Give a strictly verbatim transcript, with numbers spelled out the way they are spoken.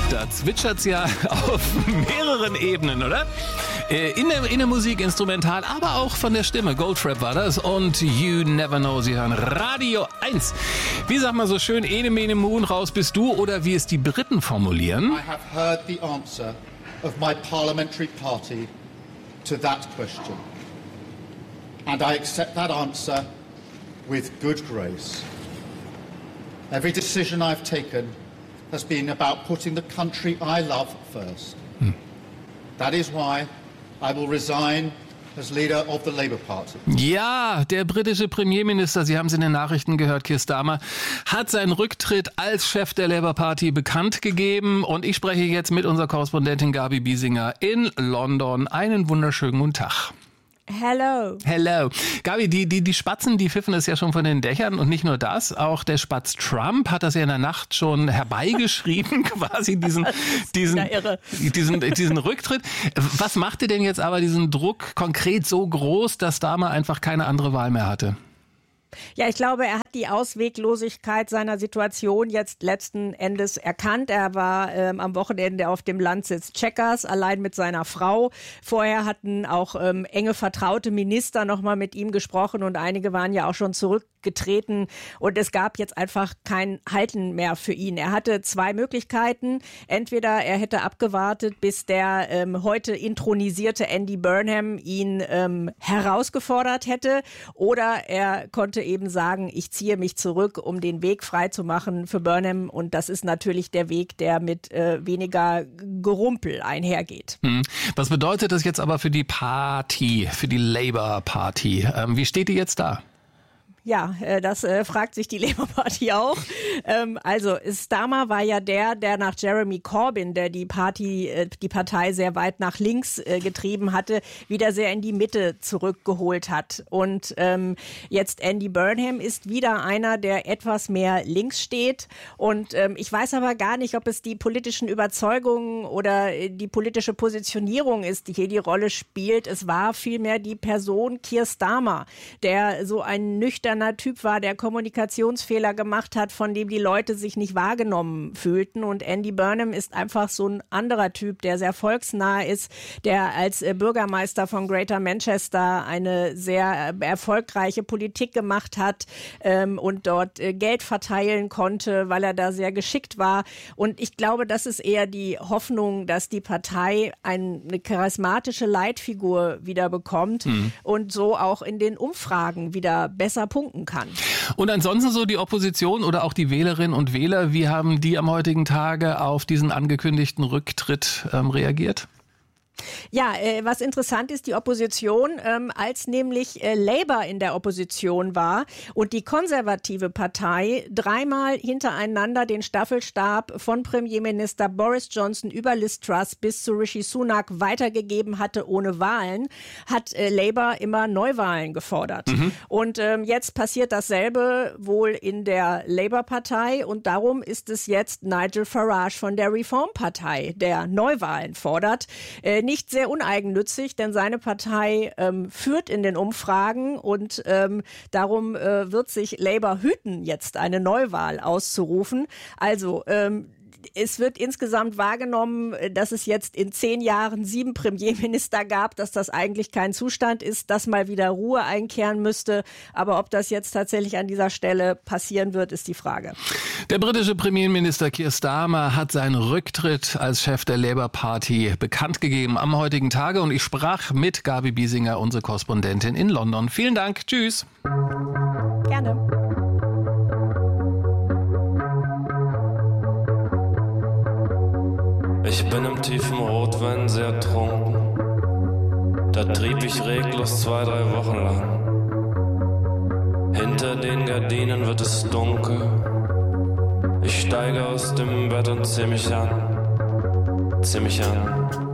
Da zwitschert's ja auf mehreren Ebenen, oder? In der, in der Musik, instrumental, aber auch von der Stimme. Goldfrapp war das und You Never Know. Sie hören Radio eins. Wie sagt man so schön, ene mene moon, raus bist du, oder wie es die Briten formulieren? I have heard the answer of my parliamentary party to that question. And I accept that answer with good grace. Every decision I've taken has been about putting the country I love first. Hmm. That is why I will resign as leader of the Labour Party. Ja, der britische Premierminister, Sie haben es in den Nachrichten gehört, Keir Starmer, hat seinen Rücktritt als Chef der Labour Party bekannt gegeben. Und ich spreche jetzt mit unserer Korrespondentin Gabi Biesinger in London. Einen wunderschönen guten Tag. Hello. Hello. Gabi, die, die, die Spatzen, die pfiffen es ja schon von den Dächern, und nicht nur das, auch der Spatz Trump hat das ja in der Nacht schon herbeigeschrieben, quasi diesen, diesen, diesen, diesen Rücktritt. Was machte denn jetzt aber diesen Druck konkret so groß, dass Starmer einfach keine andere Wahl mehr hatte? Ja, ich glaube, er hat die Ausweglosigkeit seiner Situation jetzt letzten Endes erkannt. Er war ähm, am Wochenende auf dem Landsitz Chequers, allein mit seiner Frau. Vorher hatten auch ähm, enge vertraute Minister nochmal mit ihm gesprochen und einige waren ja auch schon zurückgetreten und es gab jetzt einfach kein Halten mehr für ihn. Er hatte zwei Möglichkeiten. Entweder er hätte abgewartet, bis der ähm, heute intronisierte Andy Burnham ihn ähm, herausgefordert hätte, oder er konnte eben sagen, ich ziehe mich zurück, um den Weg frei zu machen für Burnham, und das ist natürlich der Weg, der mit äh, weniger Gerumpel einhergeht. Hm. Was bedeutet das jetzt aber für die Party, für die Labour Party? Ähm, wie steht die jetzt da? Ja, das äh, fragt sich die Labour Party auch. Ähm, also Starmer war ja der, der nach Jeremy Corbyn, der die Party, äh, die Partei sehr weit nach links äh, getrieben hatte, wieder sehr in die Mitte zurückgeholt hat. Und ähm, jetzt Andy Burnham ist wieder einer, der etwas mehr links steht. Und ähm, ich weiß aber gar nicht, ob es die politischen Überzeugungen oder die politische Positionierung ist, die hier die Rolle spielt. Es war vielmehr die Person Keir Starmer, der so ein nüchterner Typ war, der Kommunikationsfehler gemacht hat, von dem die Leute sich nicht wahrgenommen fühlten. Und Andy Burnham ist einfach so ein anderer Typ, der sehr volksnah ist, der als Bürgermeister von Greater Manchester eine sehr erfolgreiche Politik gemacht hat ähm, und dort äh, Geld verteilen konnte, weil er da sehr geschickt war. Und ich glaube, das ist eher die Hoffnung, dass die Partei eine charismatische Leitfigur wieder bekommt mhm. und so auch in den Umfragen wieder besser punkten kann. Und ansonsten so die Opposition oder auch die Wählerinnen und Wähler, wie haben die am heutigen Tage auf diesen angekündigten Rücktritt ähm, reagiert? Ja, äh, was interessant ist, die Opposition, ähm, als nämlich äh, Labour in der Opposition war und die konservative Partei dreimal hintereinander den Staffelstab von Premierminister Boris Johnson über Liz Truss bis zu Rishi Sunak weitergegeben hatte ohne Wahlen, hat äh, Labour immer Neuwahlen gefordert. Mhm. Und ähm, jetzt passiert dasselbe wohl in der Labour-Partei und darum ist es jetzt Nigel Farage von der Reform-Partei, der Neuwahlen fordert. Äh, Nicht sehr uneigennützig, denn seine Partei ähm, führt in den Umfragen und ähm, darum äh, wird sich Labour hüten, jetzt eine Neuwahl auszurufen. Also ähm, es wird insgesamt wahrgenommen, dass es jetzt in zehn Jahren sieben Premierminister gab, dass das eigentlich kein Zustand ist, dass mal wieder Ruhe einkehren müsste. Aber ob das jetzt tatsächlich an dieser Stelle passieren wird, ist die Frage. Der britische Premierminister Keir Starmer hat seinen Rücktritt als Chef der Labour Party bekannt gegeben am heutigen Tage. Und ich sprach mit Gabi Biesinger, unsere Korrespondentin in London. Vielen Dank. Tschüss. Gerne. Ich bin im tiefen Rotwein sehr trunken. Da trieb ich reglos zwei, drei Wochen lang. Hinter den Gardinen wird es dunkel. Ich steige aus dem Bett und zieh mich an. Zieh mich an.